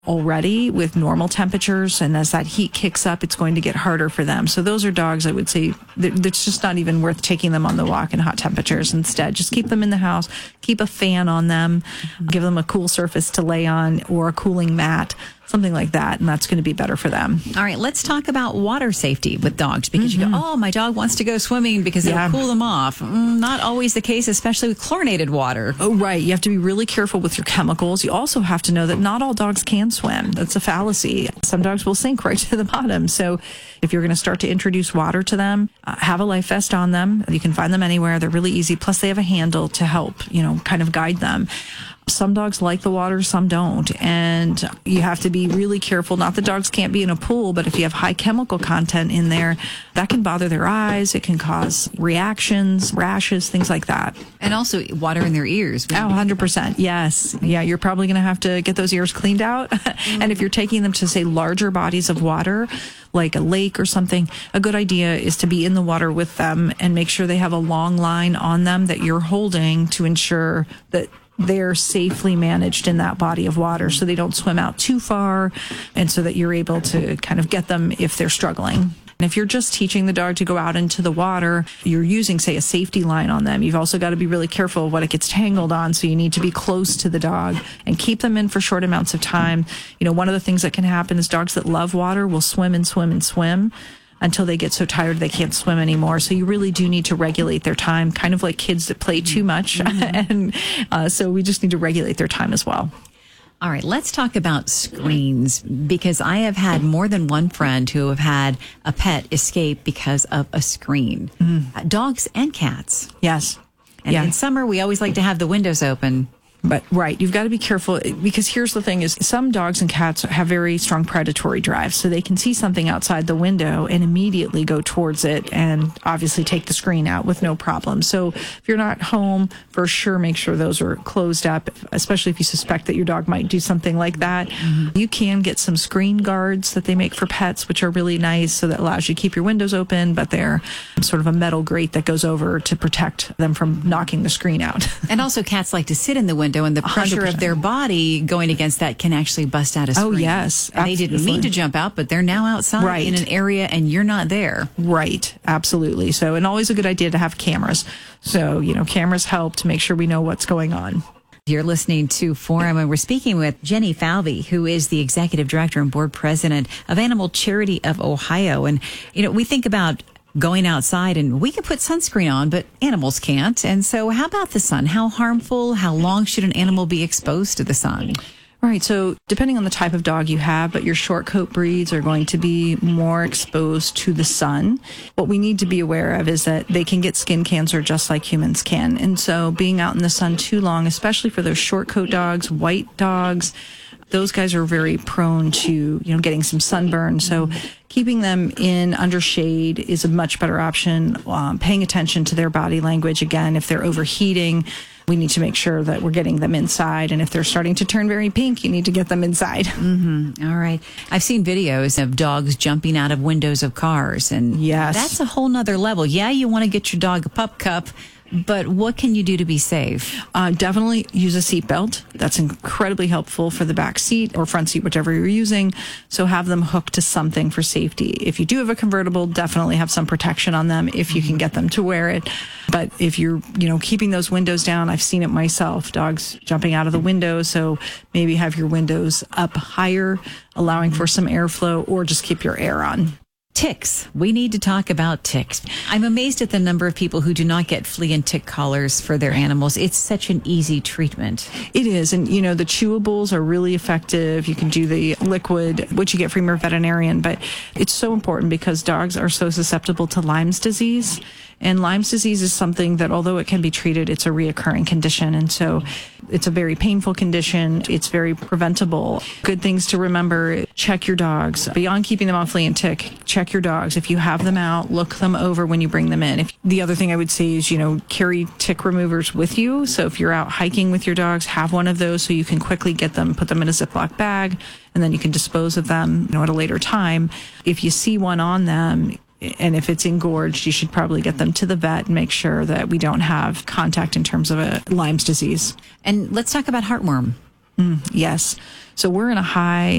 already with normal temperatures. And as that heat kicks up, it's going to get harder for them. So those are dogs, I would say, it's just not even worth taking them on the walk in hot temperatures. Instead, just keep them in the house, keep a fan on them, give them a cool surface to lay on or a cooling mat, something like that, and that's going to be better for them. All right, let's talk about water safety with dogs, because you go, oh, my dog wants to go swimming because it'll cool them off. Not always the case, especially with chlorinated water. Oh, right. You have to be really careful with your chemicals. You also have to know that not all dogs can swim. That's a fallacy. Some dogs will sink right to the bottom. So if you're going to start to introduce water to them, have a life vest on them. You can find them anywhere. They're really easy. Plus, they have a handle to help, kind of guide them. Some dogs like the water, some don't. And you have to be really careful. Not that dogs can't be in a pool, but if you have high chemical content in there, that can bother their eyes. It can cause reactions, rashes, things like that. And also water in their ears. Oh, 100%. Yes. Yeah, you're probably going to have to get those ears cleaned out. And if you're taking them to, say, larger bodies of water, like a lake or something, a good idea is to be in the water with them and make sure they have a long line on them that you're holding to ensure that they're safely managed in that body of water so they don't swim out too far, and so that you're able to kind of get them if they're struggling. And if you're just teaching the dog to go out into the water, you're using, say, a safety line on them. You've also got to be really careful of what it gets tangled on, so you need to be close to the dog and keep them in for short amounts of time. One of the things that can happen is dogs that love water will swim and swim and swim until they get so tired they can't swim anymore. So you really do need to regulate their time, kind of like kids that play too much. And so we just need to regulate their time as well. All right, let's talk about screens, because I have had more than one friend who have had a pet escape because of a screen. Dogs and cats. Yes. And in summer, we always like to have the windows open. But right, you've got to be careful, because here's the thing is some dogs and cats have very strong predatory drives, so they can see something outside the window and immediately go towards it and obviously take the screen out with no problem. So if you're not home, for sure make sure those are closed up, especially if you suspect that your dog might do something like that. You can get some screen guards that they make for pets, which are really nice, so that allows you to keep your windows open, but they're sort of a metal grate that goes over to protect them from knocking the screen out. And also cats like to sit in the window, and the pressure 100%. Of their body going against that can actually bust out a screen. Oh, yes. And they didn't mean to jump out, but they're now outside in an area and you're not there. Right. Absolutely. So, and always a good idea to have cameras. So, cameras help to make sure we know what's going on. You're listening to Forum, and we're speaking with Jenny Falvey, who is the executive director and board president of Animal Charity of Ohio. And, we think about going outside, and we can put sunscreen on, but animals can't. And so how about the sun? How harmful, how long should an animal be exposed to the sun? Right. So depending on the type of dog you have, but your short coat breeds are going to be more exposed to the sun. What we need to be aware of is that they can get skin cancer just like humans can. And so being out in the sun too long, especially for those short coat dogs, white dogs, those guys are very prone to, getting some sunburn. So keeping them in under shade is a much better option. Paying attention to their body language. Again, if they're overheating, we need to make sure that we're getting them inside. And if they're starting to turn very pink, you need to get them inside. All right. I've seen videos of dogs jumping out of windows of cars. And that's a whole nother level. Yeah, you want to get your dog a pup cup, but what can you do to be safe? Definitely use a seatbelt. That's incredibly helpful for the back seat or front seat, whichever you're using. So have them hooked to something for safety. If you do have a convertible, definitely have some protection on them if you can get them to wear it. But if you're, keeping those windows down, I've seen it myself, dogs jumping out of the window. So maybe have your windows up higher, allowing for some airflow, or just keep your air on. Ticks. We need to talk about ticks. I'm amazed at the number of people who do not get flea and tick collars for their animals. It's such an easy treatment. It is. And, the chewables are really effective. You can do the liquid, which you get from your veterinarian. But it's so important because dogs are so susceptible to Lyme's disease. And Lyme's disease is something that, although it can be treated, it's a reoccurring condition. And so it's a very painful condition. It's very preventable. Good things to remember: check your dogs. Beyond keeping them on flea and tick, check your dogs. If you have them out, look them over when you bring them in. The other thing I would say is, carry tick removers with you. So if you're out hiking with your dogs, have one of those so you can quickly get them, put them in a Ziploc bag, and then you can dispose of them, at a later time. If you see one on them, and if it's engorged, you should probably get them to the vet and make sure that we don't have contact in terms of a Lyme's disease. And let's talk about heartworm. Yes. So we're in a high